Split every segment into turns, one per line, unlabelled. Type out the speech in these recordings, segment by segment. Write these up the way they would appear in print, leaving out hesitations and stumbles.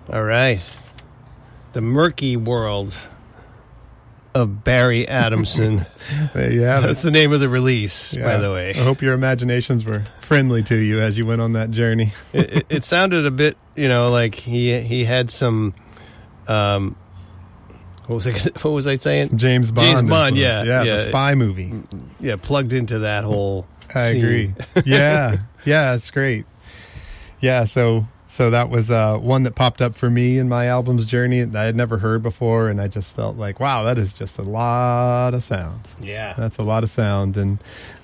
All right. The Murky World of Barry Adamson.
There you have it.
That's the name of the release, by the way.
I hope your imaginations were friendly to you as you went on that journey.
It sounded a bit, like he had some, what was I saying?
Some James Bond.
James Bond,
influence.
yeah.
The spy movie.
Yeah, plugged into that whole
I
scene.
agree. Yeah, it's great. Yeah, so that was one that popped up for me in my album's journey that I had never heard before, and I just felt like, wow, that is just a lot of sound.
Yeah.
That's a lot of sound. And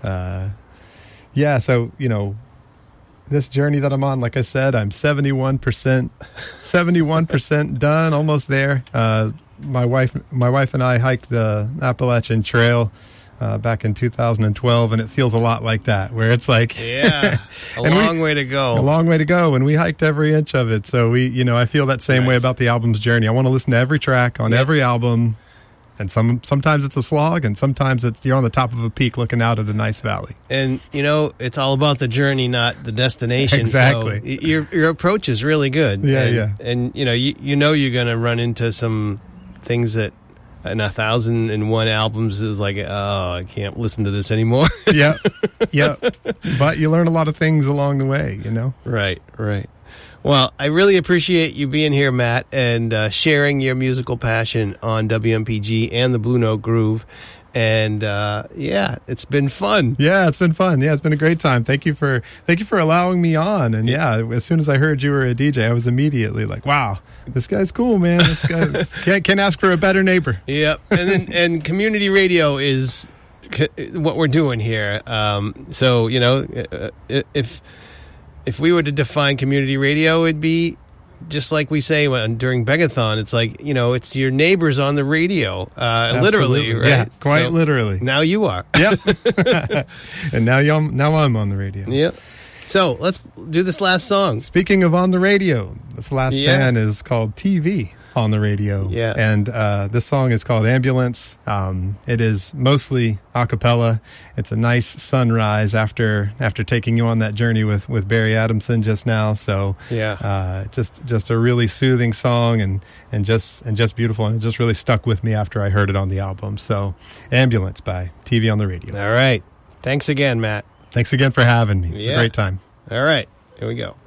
so, this journey that I'm on, like I said, I'm 71% done, almost there. My wife and I hiked the Appalachian Trail back in 2012, and it feels a lot like that, where it's like
a long way to go.
A long way to go, and we hiked every inch of it. So I feel that same way about the album's journey. I want to listen to every track on every album, and sometimes it's a slog, and sometimes you're on the top of a peak looking out at a nice valley.
And it's all about the journey, not the destination.
Exactly.
So your approach is really good.
Yeah.
And you're going to run into some things that in 1,001 albums is like, oh, I can't listen to this anymore.
Yeah. But you learn a lot of things along the way,
Right. Well, I really appreciate you being here, Matt, and sharing your musical passion on WMPG and the Blue Note Groove. And it's been fun.
Yeah, it's been fun. Yeah, it's been a great time. Thank you for allowing me on. And as soon as I heard you were a DJ, I was immediately like, wow, this guy's cool, man. This guy can't ask for a better neighbor.
Yep. And community radio is what we're doing here. So if we were to define community radio, it'd be just like we say during Begathon. It's like, it's your neighbors on the radio, literally, right?
Yeah, quite literally.
Now you are.
Yep. And now I'm on the radio.
Yep. So let's do this last song.
Speaking of on the radio, this last band is called TV on the radio.
Yeah.
And this song is called Ambulance. It is mostly a cappella. It's a nice sunrise after taking you on that journey with Barry Adamson just now. So just a really soothing song and just beautiful, and it just really stuck with me after I heard it on the album. So Ambulance by TV on the radio.
All right. Thanks again, Matt.
Thanks again for having me. It's a great time.
All right. Here we go.